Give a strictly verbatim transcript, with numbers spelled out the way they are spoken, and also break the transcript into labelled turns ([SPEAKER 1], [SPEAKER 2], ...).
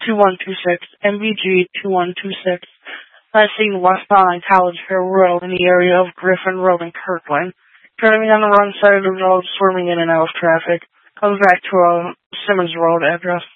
[SPEAKER 1] two one two six, M V G two one two six. Last seen westbound on College Hill Road in the area of Griffin Road in Kirkland. Driving on the wrong side of the road, swerving in and out of traffic. Comes back to a Simmons Road address.